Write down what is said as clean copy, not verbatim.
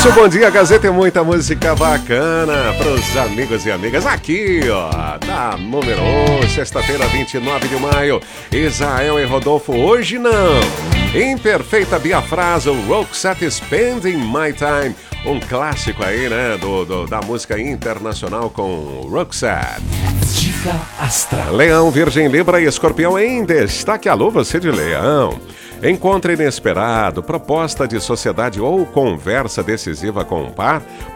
nosso Bom Dia Gazeta, tem muita música bacana pros amigos e amigas. Aqui, ó, da número 1, sexta-feira, 29 de maio. Israel e Rodolfo, hoje não. Em perfeita biafrase, o Roxette Spending My Time. Um clássico aí, né, da música internacional com Roxette. Dica Astral. Leão, Virgem, Libra e Escorpião em destaque. Alô, você de Leão. Encontro inesperado, proposta de sociedade ou conversa decisiva com um par